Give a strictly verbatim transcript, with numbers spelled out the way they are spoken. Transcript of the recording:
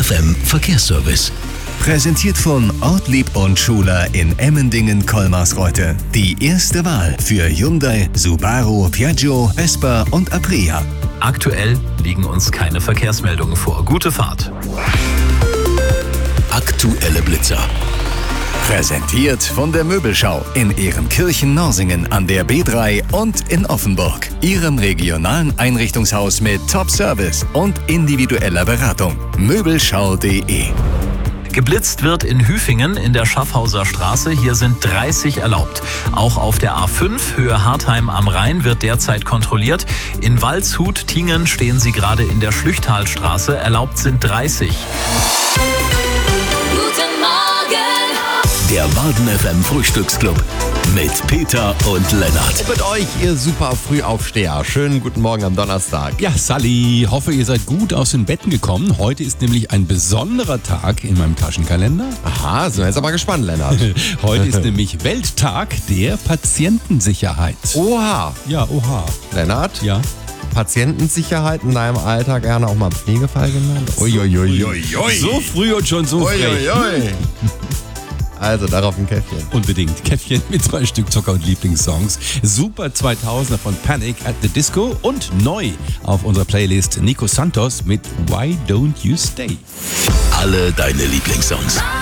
F M Verkehrsservice. Präsentiert von Ortlieb und Schuler in Emmendingen-Kolmarsreuth. Die erste Wahl für Hyundai, Subaru, Piaggio, Vespa und Aprilia. Aktuell liegen uns keine Verkehrsmeldungen vor. Gute Fahrt. Aktuelle Blitzer. Präsentiert von der Möbelschau in Ehrenkirchen-Norsingen an der B drei und in Offenburg. Ihrem regionalen Einrichtungshaus mit Top-Service und individueller Beratung. Möbelschau punkt de. Geblitzt wird in Hüfingen in der Schaffhauser Straße. Hier sind dreißig erlaubt. Auch auf der A fünf Höhe Hartheim am Rhein wird derzeit kontrolliert. In Waldshut, Tingen stehen sie gerade in der Schlüchtalstraße. Erlaubt sind dreißig. Guten Morgen! Der Baden F M Frühstücksclub mit Peter und Lennart. Mit euch, ihr super Frühaufsteher. Schönen guten Morgen am Donnerstag. Ja, Sally, hoffe, ihr seid gut aus den Betten gekommen. Heute ist nämlich ein besonderer Tag in meinem Taschenkalender. Aha, sind wir jetzt aber gespannt, Lennart. Heute ist nämlich Welttag der Patientensicherheit. Oha. Ja, oha. Lennart? Ja. Patientensicherheit in deinem Alter gerne auch mal Pflegefall genannt? Uiuiuiui. So früh und schon so frech. Uiuiui. Also, darauf ein Käffchen. Unbedingt. Käffchen mit zwei Stück Zucker und Lieblingssongs. Super zweitausender von Panic at the Disco und neu auf unserer Playlist Nico Santos mit Why Don't You Stay. Alle deine Lieblingssongs.